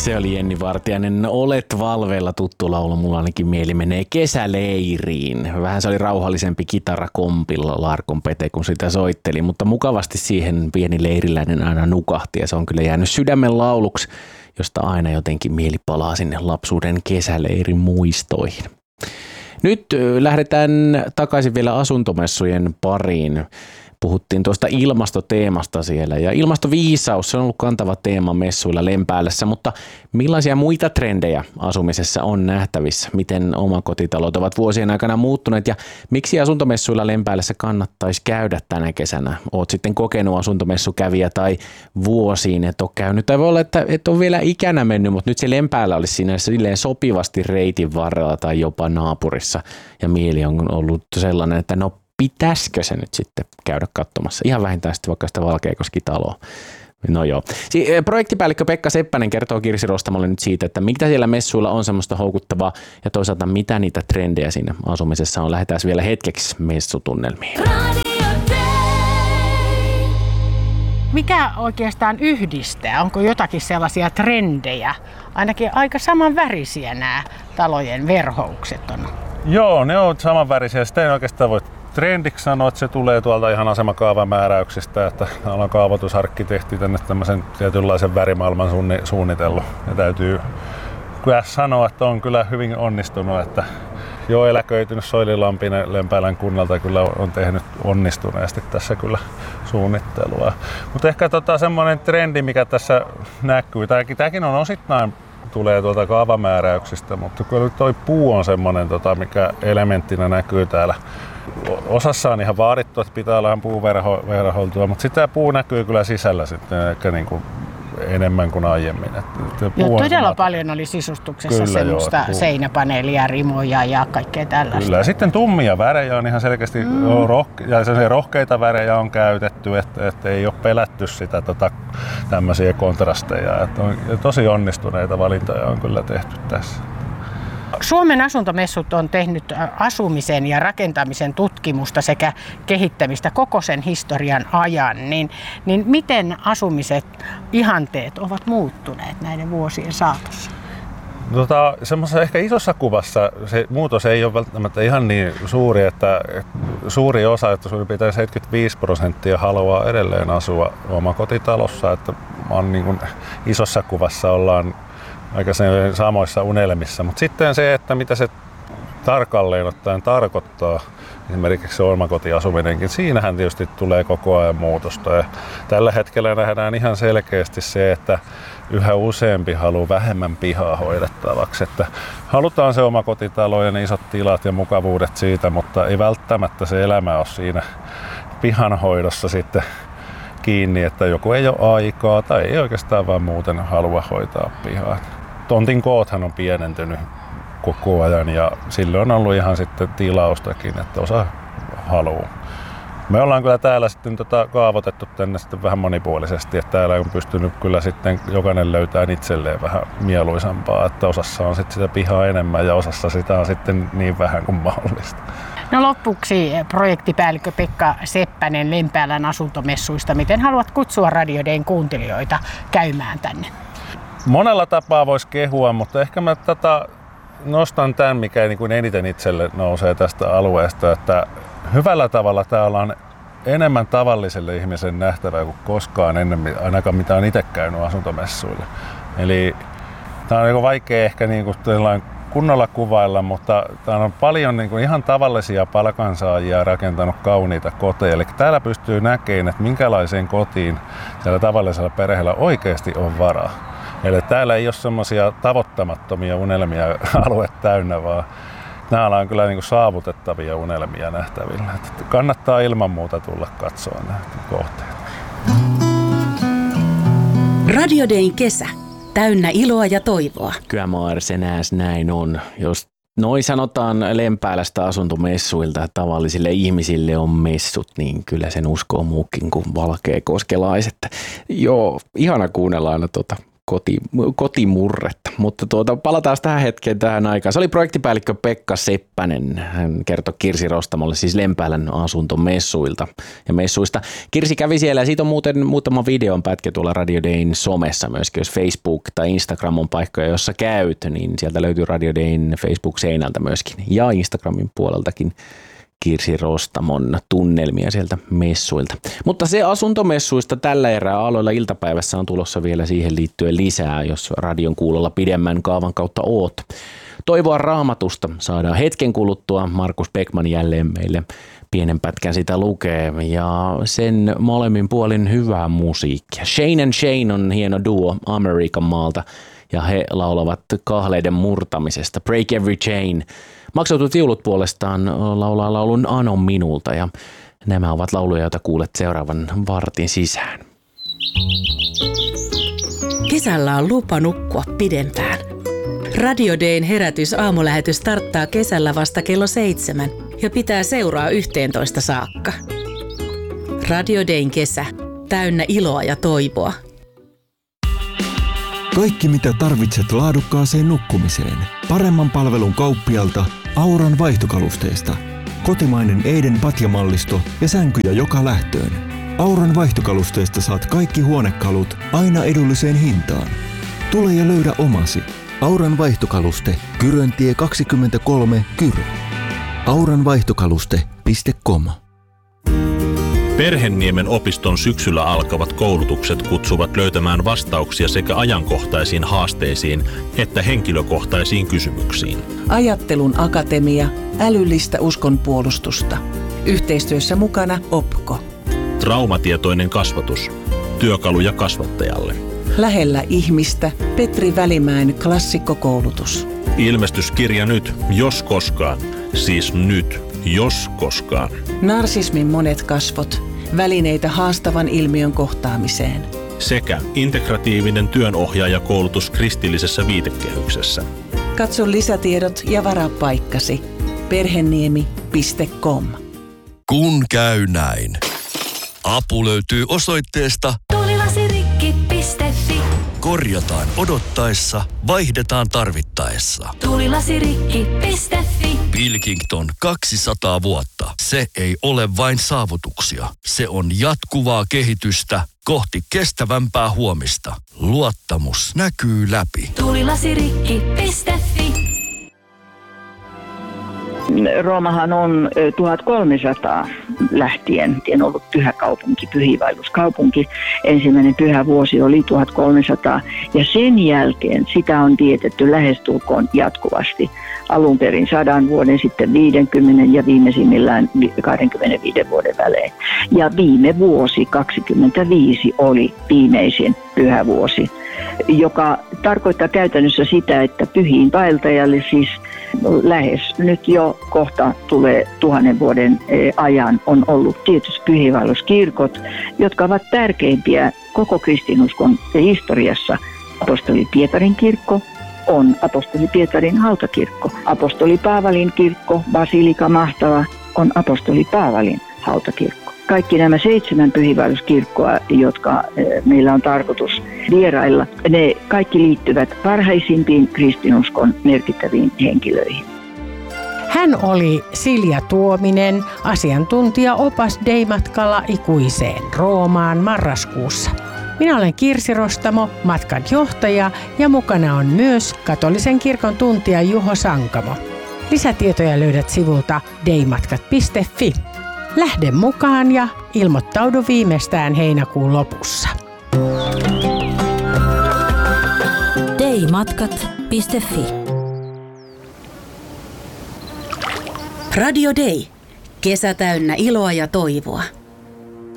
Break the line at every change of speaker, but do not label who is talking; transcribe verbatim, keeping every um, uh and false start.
Se oli Jenni Vartiainen. Olet valveilla, tuttu laulu. Mulla ainakin mieli menee kesäleiriin. Vähän se oli rauhallisempi kitarakompilla Larkon Pete, kun sitä soitteli, mutta mukavasti siihen pieni leiriläinen aina nukahti ja se on kyllä jäänyt sydämen lauluksi, josta aina jotenkin mieli palaa sinne lapsuuden kesäleirin muistoihin. Nyt lähdetään takaisin vielä asuntomessujen pariin. Puhuttiin tuosta ilmastoteemasta siellä ja ilmastoviisaus, se on ollut kantava teema messuilla Lempäälässä, mutta millaisia muita trendejä asumisessa on nähtävissä? Miten omakotitalot ovat vuosien aikana muuttuneet ja miksi asuntomessuilla Lempäälässä kannattaisi käydä tänä kesänä? Oot sitten kokenut asuntomessukävijä tai vuosiin et ole käynyt tai voi olla, että et ole vielä ikänä mennyt, mutta nyt se Lempäällä olisi siinä silleen sopivasti reitin varrella tai jopa naapurissa ja mieli on ollut sellainen, että no pitäisikö se nyt sitten käydä katsomassa? Ihan vähintään sitten vaikka sitä Valkeakoski-taloa. No joo. Projektipäällikkö Pekka Seppänen kertoo Kirsi Rostamolle nyt siitä, että mitä siellä messuilla on semmoista houkuttavaa ja toisaalta mitä niitä trendejä siinä asumisessa on. Lähdetään vielä hetkeksi messutunnelmiin.
Mikä oikeastaan yhdistää? Onko jotakin sellaisia trendejä? Ainakin aika samanvärisiä nämä talojen verhoukset on.
Joo, ne on samanvärisiä. Sitä ei oikeastaan voi trendiksi sanoa, että se tulee tuolta ihan asemakaavamääräyksistä, että alan kaavoitusarkkitehti tänne tämmöisen tietynlaisen värimaailman suunnitellut. Ja täytyy kyllä sanoa, että on kyllä hyvin onnistunut, että jo eläköitynyt Soili Lampinen Lempäälän kunnalta kyllä on tehnyt onnistuneesti tässä kyllä suunnittelua. Mutta ehkä tota semmoinen trendi, mikä tässä näkyy, tämäkin on osittain tulee tuolta kaavamääräyksistä, mutta kyllä toi puu on semmoinen, tota, mikä elementtinä näkyy täällä. Osassa on ihan vaadittu, että pitää olla puuverhoiltua, mutta sitä puu näkyy kyllä sisällä sitten ehkä niin kuin enemmän kuin aiemmin.
Joo, todella on paljon oli sisustuksessa kyllä, semmoista joo, seinäpaneelia, rimoja ja kaikkea tällaista.
Kyllä, ja sitten tummia värejä on ihan selkeästi, mm. rohke- ja rohkeita värejä on käytetty, että et ei ole pelätty sitä tota, tämmöisiä kontrasteja. Et on, tosi onnistuneita valintoja on kyllä tehty tässä.
Suomen asuntomessut on tehnyt asumisen ja rakentamisen tutkimusta sekä kehittämistä koko sen historian ajan. Niin, niin miten asumiset ihanteet ovat muuttuneet näiden vuosien saatossa?
Tota, semmoisessa ehkä isossa kuvassa se muutos ei ole välttämättä ihan niin suuri, että suuri osa, että suurin piirtein seitsemänkymmentäviisi prosenttia haluaa edelleen asua omakotitalossa, että on niin kuin isossa kuvassa ollaan aika samoissa unelmissa, mutta sitten se, että mitä se tarkalleen ottaen tarkoittaa, esimerkiksi se omakotiasuminenkin, siinähän tietysti tulee koko ajan muutosta. Ja tällä hetkellä nähdään ihan selkeästi se, että yhä useampi haluaa vähemmän pihaa hoidettavaksi. Että halutaan se omakotitalo ja ne isot tilat ja mukavuudet siitä, mutta ei välttämättä se elämä ole siinä pihanhoidossa sitten kiinni, että joku ei ole aikaa tai ei oikeastaan vaan muuten halua hoitaa pihaa. Tontin koothan on pienentynyt koko ajan ja sille on ollut ihan sitten tilaustakin, että osa haluaa. Me ollaan kyllä täällä sitten tota kaavoitettu tänne sitten vähän monipuolisesti, että täällä on pystynyt kyllä sitten jokainen löytämään itselleen vähän mieluisampaa, että osassa on sitten sitä pihaa enemmän ja osassa sitä on sitten niin vähän kuin mahdollista.
No lopuksi projektipäällikkö Pekka Seppänen Lempäälän asuntomessuista. Miten haluat kutsua Radio Dayn kuuntelijoita käymään tänne?
Monella tapaa voisi kehua, mutta ehkä mä tätä nostan tämän, mikä niin kuin eniten itselle nousee tästä alueesta, että hyvällä tavalla täällä on enemmän tavalliselle ihmisen nähtävää kuin koskaan ennen, ainakaan mitä on itse käynyt asuntomessuilla. Eli tämä on vaikea ehkä niin kuin kunnolla kuvailla, mutta täällä on paljon niin kuin ihan tavallisia palkansaajia rakentanut kauniita koteja. Eli täällä pystyy näkemään, että minkälaiseen kotiin siellä tavallisella perheellä oikeasti on varaa. Eli täällä ei ole semmoisia tavoittamattomia unelmia alue täynnä, vaan nämä on kyllä niin kuin saavutettavia unelmia nähtävillä. Että kannattaa ilman muuta tulla katsoa näitä kohteita.
Radio Dayn kesä. Täynnä iloa ja toivoa.
Kyllä Maarsenääs näin on. Jos noin sanotaan Lempäälästä asuntomessuilta, että tavallisille ihmisille on messut, niin kyllä sen uskoo muukin kuin valkeakoskelaiset. Joo, ihana kuunnella aina tuota koti, kotimurretta. Mutta tuota, palataan tähän hetkeen tähän aikaan. Se oli projektipäällikkö Pekka Seppänen. Hän kertoi Kirsi Rostamolle siis Lempäälän asuntomessuilta ja messuista. Kirsi kävi siellä ja siitä on muuten muutama videon pätkä tuolla Radio Dayn somessa myöskin. Jos Facebook tai Instagram on paikkoja, jossa käyt, niin sieltä löytyy Radio Dayn Facebook-seinältä myöskin ja Instagramin puoleltakin Kirsi Rostamon tunnelmia sieltä messuilta. Mutta se asuntomessuista tällä erää aloilla iltapäivässä on tulossa vielä siihen liittyen lisää, jos radion kuulolla pidemmän kaavan kautta oot. Toivoa Raamatusta saadaan hetken kuluttua. Markus Beckman jälleen meille pienen pätkän sitä lukee ja sen molemmin puolin hyvää musiikkia. Shane and Shane on hieno duo Amerikan maalta ja he laulavat kahleiden murtamisesta. Break Every Chain. Maksautut viulut puolestaan laulaa laulun Anon minulta ja nämä ovat lauluja, joita kuulet seuraavan vartin sisään.
Kesällä on lupa nukkua pidempään. Radio Dayn herätys aamulähetys starttaa kesällä vasta kello seitsemän ja pitää seuraa yhteentoista saakka. Radio Dayn kesä, täynnä iloa ja toivoa.
Kaikki mitä tarvitset laadukkaaseen nukkumiseen. Paremman palvelun kauppialta Auran vaihtokalusteesta. Kotimainen Eiden patjamallisto ja sänkyjä joka lähtöön. Auran vaihtokalusteesta saat kaikki huonekalut aina edulliseen hintaan. Tule ja löydä omasi. Auran vaihtokaluste, Kyröntie kaksikymmentäkolme, Kyrö. auran vaihtokaluste piste com.
Perhenniemen opiston syksyllä alkavat koulutukset kutsuvat löytämään vastauksia sekä ajankohtaisiin haasteisiin että henkilökohtaisiin kysymyksiin.
Ajattelun akatemia, älyllistä uskonpuolustusta. Yhteistyössä mukana Opko.
Traumatietoinen kasvatus. Työkaluja kasvattajalle.
Lähellä ihmistä Petri Välimäen klassikkokoulutus.
Ilmestyskirja nyt, jos koskaan. Siis nyt, jos koskaan.
Narsismin monet kasvot. Välineitä haastavan ilmiön kohtaamiseen.
Sekä integratiivinen työnohjaajakoulutus kristillisessä viitekehyksessä.
Katso lisätiedot ja varaa paikkasi. perheniemi piste com.
Kun käy näin. Apu löytyy osoitteesta
tuulilasirikki piste fi.
Korjataan odottaessa, vaihdetaan tarvittaessa.
tuulilasirikki piste fi.
Pilkington kaksisataa vuotta. Se ei ole vain saavutuksia. Se on jatkuvaa kehitystä kohti kestävämpää huomista. Luottamus näkyy läpi.
tuulilasirikki piste fi.
Roomahan on tuhatkolmesataa lähtien ollut pyhä kaupunki, pyhiinvaelluskaupunki. Ensimmäinen pyhä vuosi oli tuhatkolmesataa ja sen jälkeen sitä on vietetty lähestulkoon jatkuvasti. Alun perin sadan vuoden, sitten viidenkymmenen ja viimeisimmillään kaksikymmentäviiden vuoden välein. Ja viime vuosi kaksikymmentäviisi oli viimeisin pyhä vuosi, joka tarkoittaa käytännössä sitä, että pyhiinvaeltajalle siis lähes nyt jo kohta tulee tuhannen vuoden ajan on ollut tietysti pyhiinvaelluskirkot, jotka ovat tärkeimpiä koko kristinuskon historiassa. Apostoli Pietarin kirkko on apostoli Pietarin hautakirkko. Apostoli Paavalin kirkko, Basilika Mahtava, on apostoli Paavalin hautakirkko. Kaikki nämä seitsemän pyhiinvaelluskirkkoa, jotka meillä on tarkoitus vierailla, ne kaikki liittyvät parhaisimpiin kristinuskon merkittäviin henkilöihin.
Hän oli Silja Tuominen, asiantuntija opas Day-matkalla ikuiseen Roomaan marraskuussa. Minä olen Kirsi Rostamo, matkan johtaja ja mukana on myös katolisen kirkon tuntija Juho Sankamo. Lisätietoja löydät sivulta daymatkat piste fi. Lähde mukaan ja ilmoittaudu viimeistään heinäkuun lopussa.
daymatkat piste fi.
Radio Day. Kesä täynnä iloa ja toivoa.